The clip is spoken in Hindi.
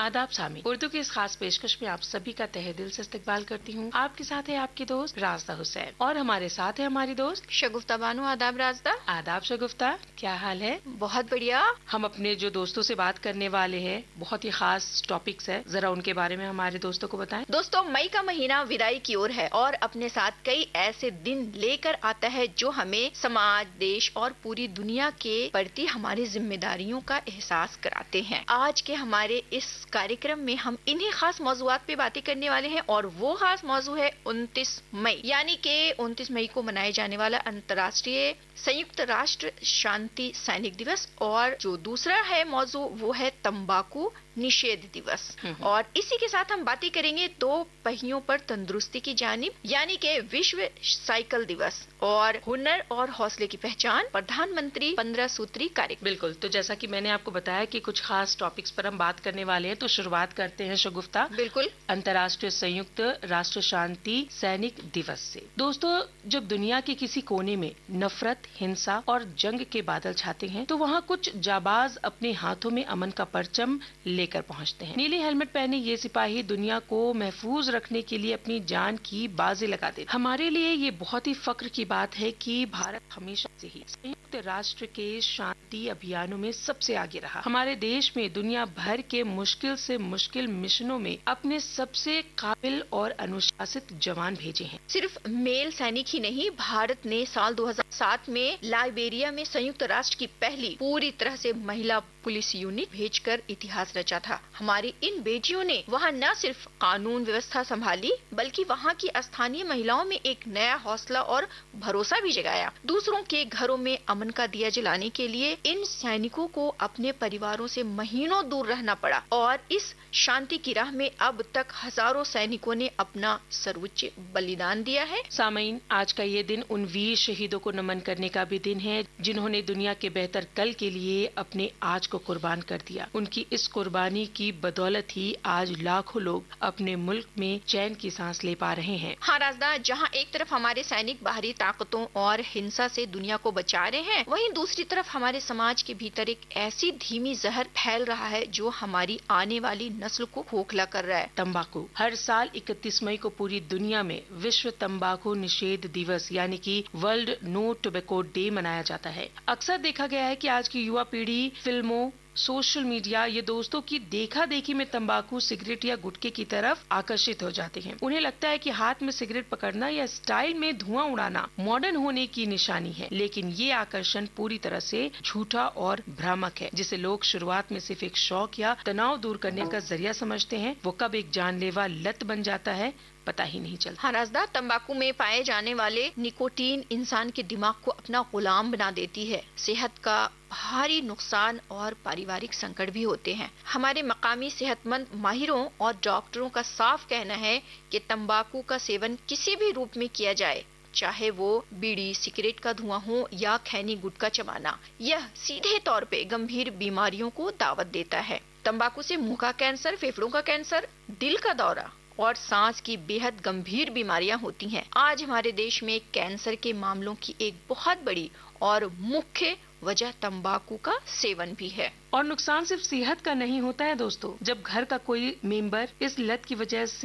आदाब सामी, उर्दू की इस खास पेशकश में आप सभी का तहे दिल से इस्तकबाल करती हूँ। आपके साथ है आपकी दोस्त राजदा हुसैन और हमारे साथ है हमारी दोस्त शगुफ्ता बानो। आदाब राजदा। आदाब शगुफ्ता, क्या हाल है? बहुत बढ़िया। हम अपने जो दोस्तों से बात करने वाले हैं बहुत ही खास टॉपिक्स है, जरा उनके बारे में हमारे दोस्तों को बताएं। दोस्तों, मई का महीना विदाई की ओर है और अपने साथ कई ऐसे दिन लेकर आता है जो हमें समाज, देश और पूरी दुनिया के प्रति हमारी जिम्मेदारियों का एहसास कराते हैं। आज के हमारे इस कार्यक्रम में हम इन्हीं खास मौजूआत पे बातें करने वाले हैं और वो खास मौजू है 29 मई, यानी कि 29 मई को मनाए जाने वाला अंतर्राष्ट्रीय संयुक्त राष्ट्र शांति सैनिक दिवस। और जो दूसरा है मौजू वो है तंबाकू निषेध दिवस। और इसी के साथ हम बातें करेंगे 2 पहियों पर तंदुरुस्ती की जानिब, यानी कि विश्व साइकिल दिवस और हुनर और हौसले की पहचान, प्रधानमंत्री 15 सूत्री कार्यक्रम। बिल्कुल, तो जैसा कि मैंने आपको बताया कि कुछ खास टॉपिक्स पर हम बात करने वाले हैं, तो शुरुआत करते हैं शगुफ्ता। बिल्कुल। अंतर्राष्ट्रीय संयुक्त राष्ट्र शांति सैनिक दिवस से। दोस्तों, जब दुनिया के किसी कोने में नफरत, हिंसा और जंग के बादल छाते हैं तो वहाँ कुछ जाबाज अपने हाथों में अमन का परचम लेकर पहुँचते हैं। नीले हेलमेट पहने ये सिपाही दुनिया को महफूज रखने के लिए अपनी जान की बाजी लगा देते। हमारे लिए ये बहुत ही फक्र की बात है कि भारत हमेशा से ही संयुक्त राष्ट्र के शांति अभियानों में सबसे आगे रहा। हमारे देश में दुनिया भर के मुश्किल से मुश्किल मिशनों में अपने सबसे काबिल और अनुशासित जवान भेजे हैं। सिर्फ मेल सैनिक ही नहीं, भारत ने साल 2007 में लाइबेरिया में संयुक्त राष्ट्र की पहली पूरी तरह से महिला पुलिस यूनिट भेजकर इतिहास रचा था। हमारी इन बेटियों ने वहाँ न सिर्फ कानून व्यवस्था संभाली बल्कि वहाँ की स्थानीय महिलाओं में एक नया हौसला और भरोसा भी जगाया। दूसरों के घरों में अमन का दिया जलाने के लिए इन सैनिकों को अपने परिवारों से महीनों दूर रहना पड़ा और इस शांति की राह में अब तक हजारों सैनिकों ने अपना सर्वोच्च बलिदान दिया है। सामईन, आज का ये दिन उन वीर शहीदों को नमन करने का भी दिन है जिन्होंने दुनिया के बेहतर कल के लिए अपने आज को कुर्बान कर दिया। उनकी इस कुर्बानी की बदौलत ही आज लाखों लोग अपने मुल्क में चैन की सांस ले पा रहे हैं। हाँ राजदा, जहाँ एक तरफ हमारे सैनिक बाहरी ताकतों और हिंसा से दुनिया को बचा रहे हैं, वहीं दूसरी तरफ हमारे समाज के भीतर एक ऐसी धीमी जहर फैल रहा है जो हमारी आने वाली नस्ल को खोखला कर रहा है। तंबाकू। हर साल 31 मई को पूरी दुनिया में विश्व तंबाकू निषेध दिवस यानी कि वर्ल्ड नो टोबैको डे मनाया जाता है। अक्सर देखा गया है कि आज की युवा पीढ़ी फिल्मों, सोशल मीडिया, ये दोस्तों की देखा देखी में तंबाकू, सिगरेट या गुटखे की तरफ आकर्षित हो जाते हैं। उन्हें लगता है कि हाथ में सिगरेट पकड़ना या स्टाइल में धुआं उड़ाना मॉडर्न होने की निशानी है, लेकिन ये आकर्षण पूरी तरह से झूठा और भ्रामक है, जिसे लोग शुरुआत में सिर्फ एक शौक या तनाव दूर करने का जरिया समझते हैं। वो कब एक जानलेवा लत बन जाता है पता ही नहीं चलता। हाँ राजदा, तंबाकू में पाए जाने वाले निकोटीन इंसान के दिमाग को अपना गुलाम बना देती है। सेहत का भारी नुकसान और पारिवारिक संकट भी होते हैं। हमारे मकामी सेहतमंद माहिरों और डॉक्टरों का साफ कहना है कि तंबाकू का सेवन किसी भी रूप में किया जाए, चाहे वो बीड़ी, सिगरेट का धुआं हो या खैनी गुटखा चबाना, यह सीधे तौर पे गंभीर बीमारियों को दावत देता है। तंबाकू से मुंह का कैंसर, फेफड़ों का कैंसर, दिल का दौरा और सांस की बेहद गंभीर बीमारियां होती हैं। आज हमारे देश में कैंसर के मामलों की एक बहुत बड़ी और मुख्य वजह तंबाकू का सेवन भी है। और नुकसान सिर्फ सेहत का नहीं होता है दोस्तों। जब घर का कोई मेंबर इस लत की वजह से